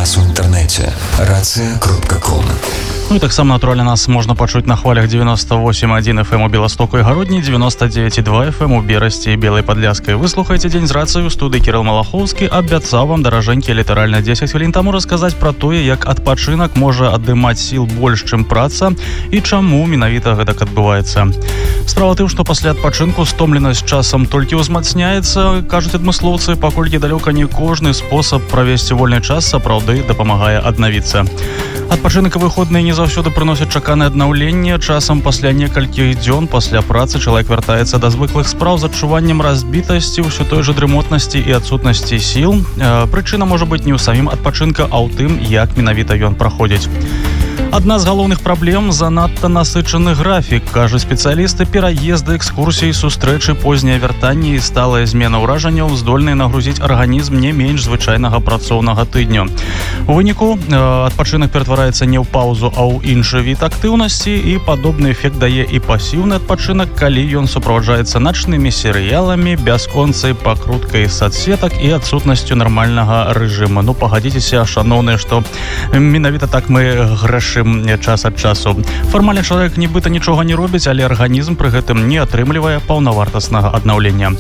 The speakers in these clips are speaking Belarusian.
нас у інтэрнэце racja.com. Ну і таксама, натуральна, нас можна пачуць на хвалях 98,1 FM у Беластоку і Гародні, 99,2 FM у Берасці і Белай Падляскай. Вы слухаеце Дзень з рацыяй, у студыі Кірыл Малахоўскі. Абяцаў вам, даражэнькі, літаральна 10 хвілін таму расказаць пра тое, як адпачынак можа адымаць сіл больш, чым праца, і чаму менавіта гэтак адбываецца. Справа тым, што пасля адпачынку стомленасць часам толькі ўзмацняецца, кажуць адмыслоўцы, паколькі далёка не кожны спосаб правесці вольны час сапраўды дапамагае аднавіцца. Адпачынак і выходныя не заўсёды прыносяць чаканае аднаўленне. Часам пасля некалькіх дзён пасля працы чалавек вяртаецца да звыклых спраў з адчуваннем разбітасці, ўсё той жа дрымотнасці і адсутнасці сіл. Прычына можа быць не ў самім адпачынка, а ў тым, як менавіта ён праходзіць. Адна з галоўных праблем – занадта насычаны графік. Кажуць спецыялісты, пераезды, экскурсіі, сустрэчы, позняе вяртанне і сталая змена ўражанняў здольныя нагрузіць арганізм не менш звычайнага працоўнага тыдню. У выніку адпачынак ператвараецца не ў паўзу, а ў іншы від актыўнасці, і падобны эфект дае і пасіўны адпачынак, калі ён суправаджаецца начнымі серыяламі, бясконцай пакруткай соцсетак і адсутнасцю нармальнага рэжыму. Ну, пагадзіцеся, шаноўныя, што менавіта так мы грэшым час ад часу. Фармальна чалавек нібыта нічога не робіць, але арганізм пры гэтым не атрымлівае паўнавартаснага аднаўлення.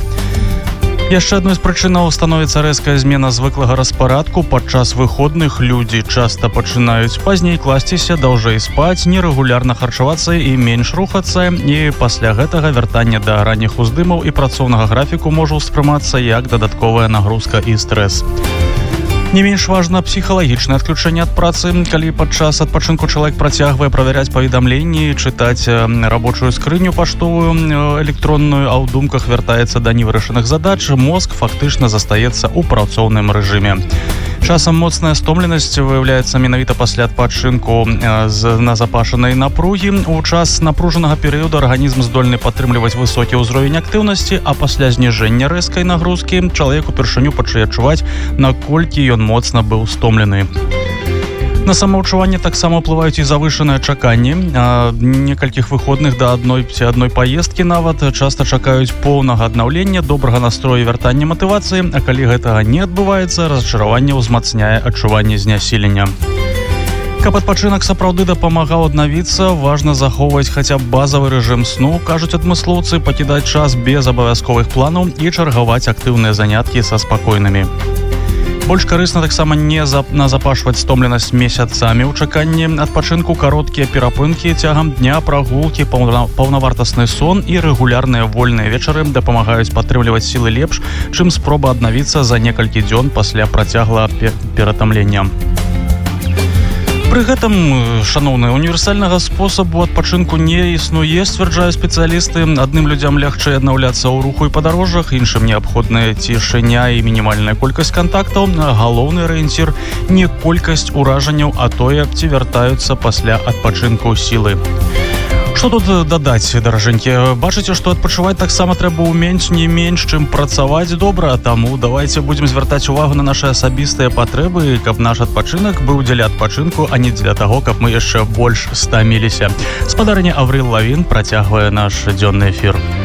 Яшчэ адной з прычынаў становіцца рэзкая змена звыклага распарадку. Падчас выходных людзі часта пачынаюць пазней класціся, даўжэй спаць, нерэгулярна харчавацца і менш рухацца, і пасля гэтага вяртанне да ранніх уздымаў і працоўнага графіку можа ўспрымацца як дадатковая нагрузка і стрэс. Не менш важна псіхалагічнае адключэнне ад працы. Калі падчас адпачынку чалавек працягвае правяраць паведамленні, чытаць рабочую скрыню паштовую, электронную, а ў думках вяртаецца да невырашаных задач, мозг фактычна застаецца ў працоўным рэжыме. Часам моцная стомленасць выяўляецца менавіта пасля адпачынку з назапашанай напругі. У час напружанага перыяду арганізм здольны падтрымліваць высокі ўзровень актыўнасці, а пасля зніжэння рэзкай нагрузкі чалавек упершыню пачне адчуваць, наколькі ён моцна быў стомлены. На самаўчуванне таксама ўплываюць і завышаныя чаканні. Некалькіх выходных да адной паездкі нават часта чакаюць поўнага аднаўлення, добрага настрою і вяртання матывацыі, а калі гэтага не адбываецца, разчараванне ўзмацняе адчуванне знясілення. Каб адпачынак сапраўды дапамагаў аднавіцца, важна захоўваць хаця б базавы рэжым сну, кажуць адмыслоўцы, пакідаць час без абавязковых планаў і чаргаваць актыўныя заняткі са спакойнымі. Больш карысна таксама не назапашваць стомленасць месяцамі ў чаканні адпачынку. Кароткія перапынкі цягам дня, прагулкі, паўнавартасны сон і рэгулярныя вольныя вечары дапамагаюць падтрымліваць сілы лепш, чым спроба аднавіцца за некалькі дзён пасля працяглага ператамлення. Пры гэтым, шаноўныя, універсальнага спосабу адпачынку не існуе, сцвярджаюць спецыялісты. Адным людзям лягчэй аднаўляцца ў руху і падарожжах, іншым неабходная цішыня і мінімальная колькасць кантактаў. Галоўны арыенцір не колькасць уражанняў, а тое, ці вяртаюцца пасля адпачынку сілы. Што тут дадаць, даражэнькі? Бачыце, што адпачываць таксама трэба ўмець не менш, чым працаваць добра, таму давайце будзем звяртаць увагу на нашы асабістыя патрэбы, каб наш адпачынак быў дзеля адпачынку, а не дзеля таго, каб мы яшчэ больш стаміліся. Спадарыня Аврил Лавін працягвае наш дзённы эфір.